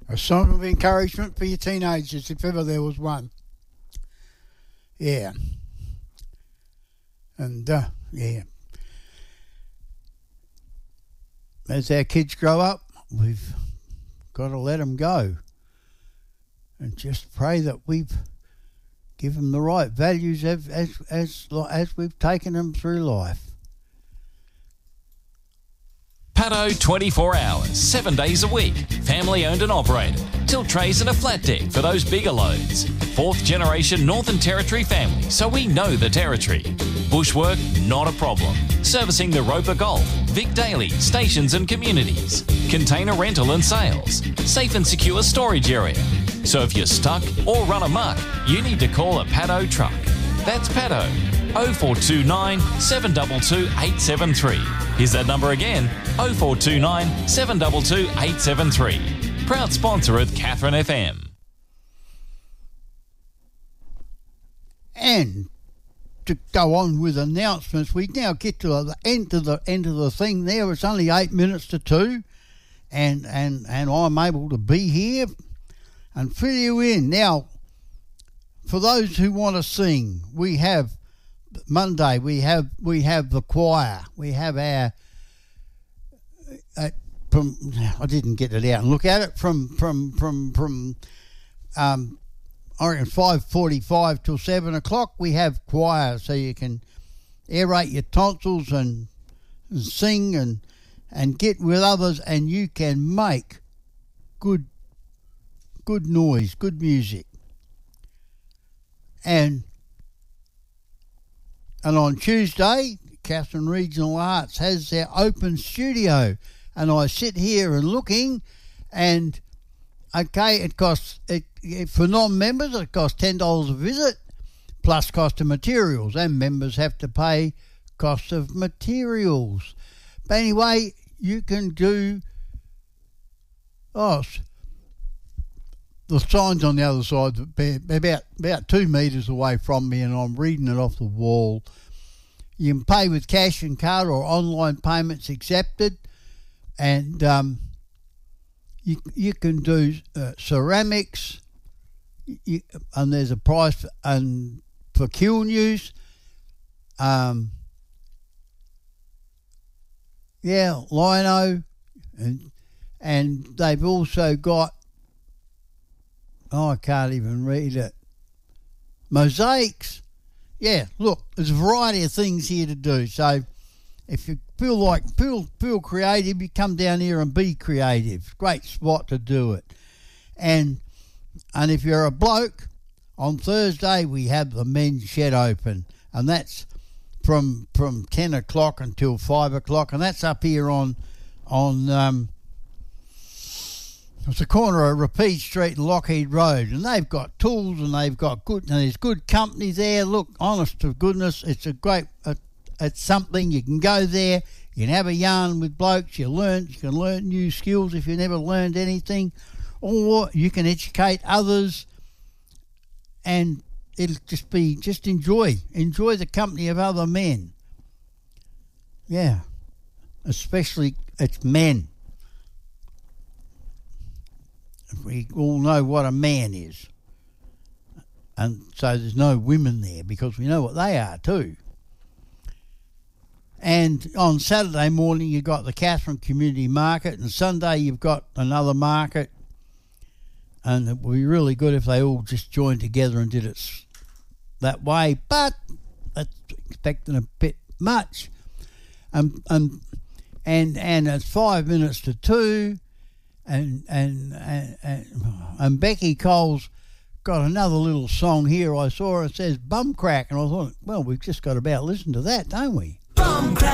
A song of encouragement for your teenagers, if ever there was one. Yeah. And, yeah. As our kids grow up, we've got to let them go. And just pray that we've given them the right values as we've taken them through life. Paddo 24 hours, 7 days a week. Family owned and operated. Tilt trays and a flat deck for those bigger loads. 4th generation Northern Territory family, so we know the territory. Bushwork, not a problem. Servicing the Roper Golf, Vic Daily, stations and communities. Container rental and sales. Safe and secure storage area. So if you're stuck or run amok, you need to call a Paddo truck. That's Paddo. 0429 722 873. Here's that number again, 0429 722 873. Proud sponsor of Catherine FM. And to go on with announcements, we now get to the end of the thing there. It's only 8 minutes to 2, and I'm able to be here and fill you in. Now, for those who want to sing, we have Monday, we have the choir. We have our I didn't get it out and look at it from I reckon 5:45 till 7 o'clock. We have choir, so you can aerate your tonsils and sing and get with others, and you can make good noise, good music. And on Tuesday, Catherine Regional Arts has their open studio, and I sit here and looking, and okay, it costs for non-members. It costs $10 a visit, plus cost of materials, and members have to pay cost of materials. But anyway, you can do. The sign's on the other side, about 2 metres away from me, and I'm reading it off the wall. You can pay with cash and card or online payments accepted, and you can do ceramics, and there's a price for kiln use. Lino, and they've also got. I can't even read it. Mosaics. Yeah, look, there's a variety of things here to do. So if you feel creative, you come down here and be creative. Great spot to do it. And if you're a bloke, on Thursday we have the men's shed open, and that's from 10 o'clock until 5 o'clock, and that's up here on it's the corner of Rapide Street and Lockheed Road, and they've got tools, and they've got there's good company there. Look, honest to goodness, it's a great, it's something. You can go there, you can have a yarn with blokes, you can learn new skills if you never learned anything, or you can educate others, and it'll just enjoy the company of other men. Yeah, especially it's men. We all know what a man is, and so there's no women there because we know what they are too. And on Saturday morning you've got the Catherine Community Market, and Sunday you've got another market, and it would be really good if they all just joined together and did it that way, but that's expecting a bit much. And it's 5 minutes to 2. And Becky Cole's got another little song here. I saw it says Bum Crack, and I thought, well, we've just got about listened to that, don't we? Bum Crack.